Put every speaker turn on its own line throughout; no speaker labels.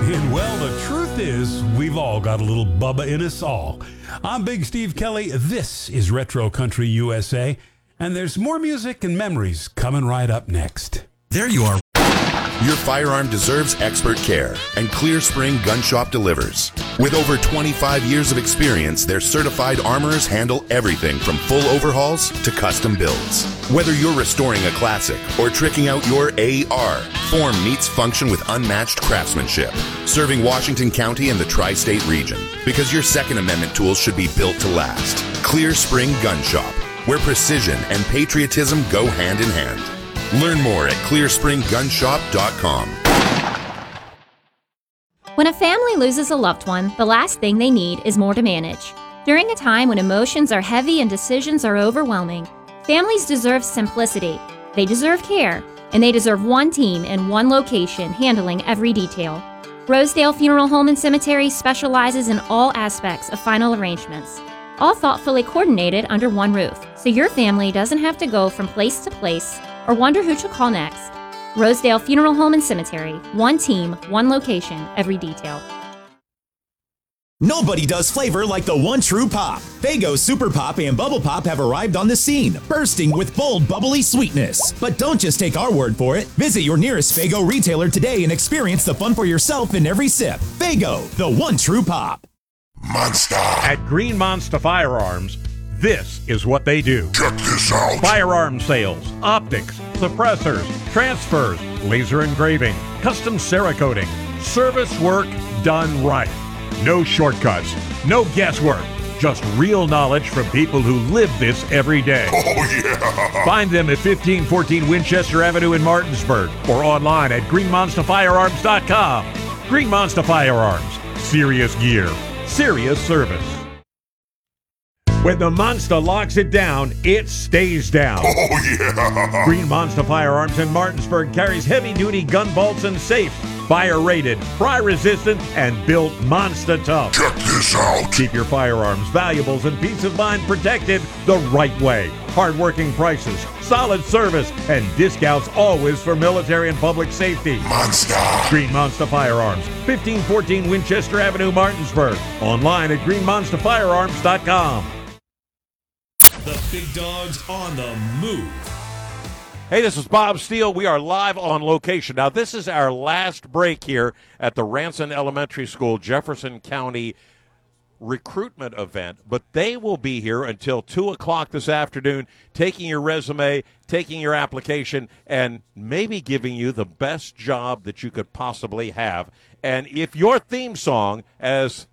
And well, the truth is, we've all got a little Bubba in us all. I'm Big Steve Kelly. This is Retro Country USA. And there's more music and memories coming right up next.
There you are.
Your firearm deserves expert care, and Clear Spring Gun Shop delivers. With over 25 years of experience, their certified armorers handle everything from full overhauls to custom builds. Whether you're restoring a classic or tricking out your AR, Form meets function with unmatched craftsmanship, serving Washington County and the tri-state region. Because your Second Amendment tools should be built to last. Clear Spring Gun Shop, where precision and patriotism go hand in hand. Learn more at clearspringgunshop.com.
When a family loses a loved one, the last thing they need is more to manage. During a time when emotions are heavy and decisions are overwhelming, families deserve simplicity, they deserve care, and they deserve one team in one location handling every detail. Rosedale Funeral Home and Cemetery specializes in all aspects of final arrangements, all thoughtfully coordinated under one roof, so your family doesn't have to go from place to place or wonder who to call next. Rosedale Funeral Home and Cemetery. One team, one location, every detail.
Nobody does flavor like the one true pop. Faygo Super Pop and Bubble Pop have arrived on the scene, bursting with bold, bubbly sweetness. But don't just take our word for it. Visit your nearest Faygo retailer today and experience the fun for yourself in every sip. Faygo, the one true pop.
Monster. At Green Monster Firearms, this is what they do.
Check this out.
Firearm sales, optics, suppressors, transfers, laser engraving, custom Cerakoting, service work done right. No shortcuts, no guesswork, just real knowledge from people who live this every day.
Oh, yeah.
Find them at 1514 Winchester Avenue in Martinsburg or online at greenmonsterfirearms.com. Green Monster Firearms, serious gear, serious service. When the monster locks it down, it stays down.
Oh, yeah.
Green Monster Firearms in Martinsburg carries heavy-duty gun vaults and safes, fire-rated, fry-resistant, and built monster tough.
Check this out.
Keep your firearms, valuables, and peace of mind protected the right way. Hard-working prices, solid service, and discounts always for military and public safety.
Monster.
Green Monster Firearms, 1514 Winchester Avenue, Martinsburg. Online at greenmonsterfirearms.com.
The big dog's on the move.
Hey, this is Bob Steele. We are live on location. Now, this is our last break here at the Ranson Elementary School, Jefferson County recruitment event, but they will be here until 2 o'clock this afternoon, taking your resume, taking your application, and maybe giving you the best job that you could possibly have. And if your theme song, as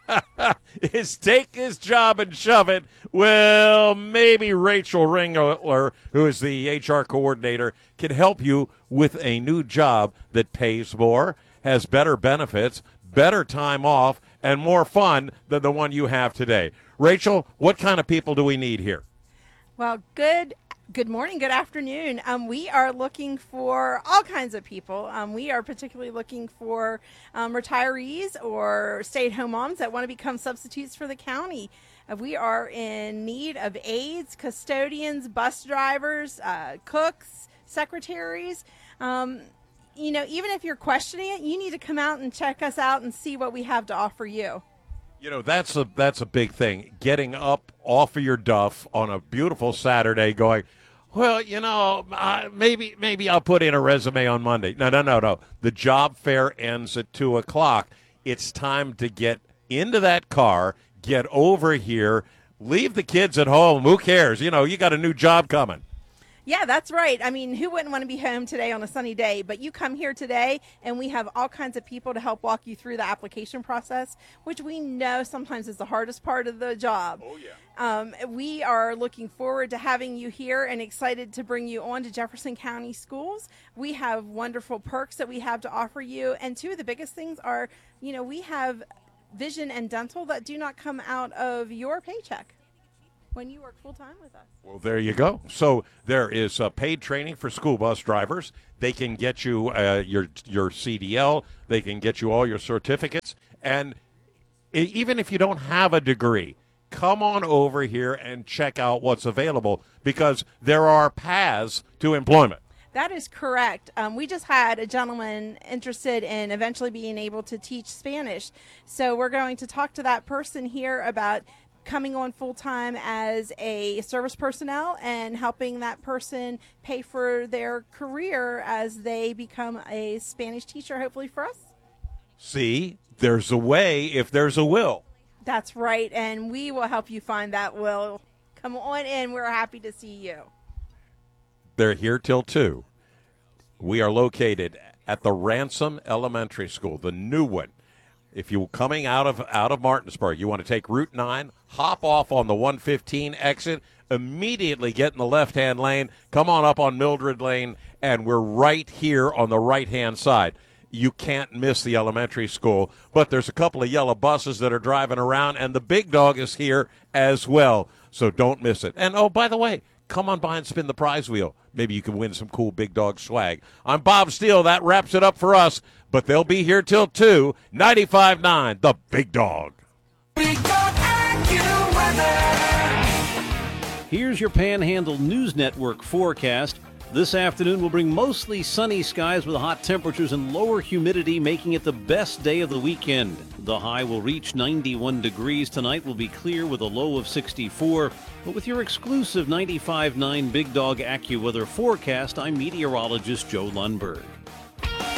is take this job and shove it, well, maybe Rachel Ringler, who is the HR coordinator, can help you with a new job that pays more, has better benefits, better time off, and more fun than the one you have today. Rachel, what kind of people do we need here?
Well, good morning, good afternoon. We are looking for all kinds of people. We are particularly looking for retirees or stay-at-home moms that want to become substitutes for the county. We are in need of aides, custodians, bus drivers, cooks, secretaries. You know, even if you're questioning it, you need to come out and check us out and see what we have to offer you.
You know, that's a big thing, getting up off of your duff on a beautiful Saturday going, well, you know, maybe I'll put in a resume on Monday. No. The job fair ends at 2 o'clock. It's time to get into that car, get over here, leave the kids at home. Who cares? You know, you got a new job coming.
Yeah, that's right. I mean, who wouldn't want to be home today on a sunny day? But you come here today, and we have all kinds of people to help walk you through the application process, which we know sometimes is the hardest part of the job.
Oh, yeah.
We are looking forward to having you here and excited to bring you on to Jefferson County Schools. We have wonderful perks that we have to offer you. And two of the biggest things are, you know, we have vision and dental that do not come out of your paycheck when you work full-time with us.
Well, there you go. So there is paid training for school bus drivers. They can get you your CDL. They can get you all your certificates. And even if you don't have a degree, come on over here and check out what's available, because there are paths to employment.
That is correct. We just had a gentleman interested in eventually being able to teach Spanish. So we're going to talk to that person here about coming on full-time as a service personnel and helping that person pay for their career as they become a Spanish teacher, hopefully for us.
See, there's a way if there's a will.
That's right, and we will help you find that will. Come on in. We're happy to see you.
They're here till 2. We are located at the Ransom Elementary School, the new one. If you're coming out of Martinsburg, you want to take Route 9, hop off on the 115 exit, immediately get in the left-hand lane, come on up on Mildred Lane, and we're right here on the right-hand side. You can't miss the elementary school, but there's a couple of yellow buses that are driving around, and the big dog is here as well, so don't miss it. And, oh, by the way, come on by and spin the prize wheel. Maybe you can win some cool big dog swag. I'm Bob Steele. That wraps it up for us, but they'll be here till 2, 95.9, the Big Dog.
Big Dog AccuWeather.
Here's your Panhandle News Network forecast. This afternoon will bring mostly sunny skies with hot temperatures and lower humidity, making it the best day of the weekend. The high will reach 91 degrees. Tonight will be clear with a low of 64. But with your exclusive 95.9 Big Dog AccuWeather forecast, I'm meteorologist Joe Lundberg.